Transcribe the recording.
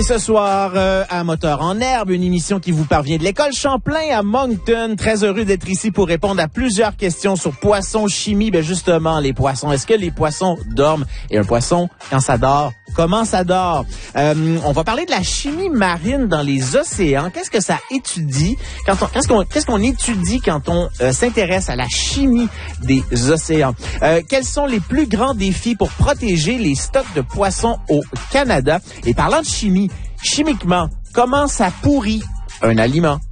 Ce soir, à Moteur en herbe, une émission qui vous parvient de l'école Champlain à Moncton. Très heureux d'être ici pour répondre à plusieurs questions sur poissons, chimie. Ben justement, les poissons. Est-ce que les poissons dorment? Et un poisson, quand ça dort, comment ça dort? On va parler de la chimie marine dans les océans. Qu'est-ce que ça étudie? Qu'est-ce qu'on étudie quand on s'intéresse à la chimie des océans? Quels sont les plus grands défis pour protéger les stocks de poissons au Canada? Et parlant de chimie, chimiquement, comment ça pourrit un aliment?